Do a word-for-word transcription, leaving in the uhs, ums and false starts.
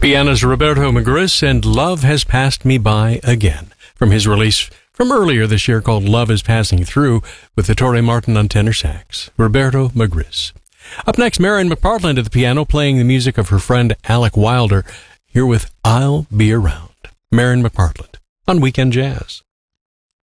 Piano's Roberto Magris and Love Has Passed Me By Again, from his release from earlier this year called Love Is Passing Through, with the Torrey Martin on tenor sax. Roberto Magris. Up next, Marion McPartland at the piano, playing the music of her friend Alec Wilder, here with I'll Be Around. Marion McPartland on Weekend Jazz.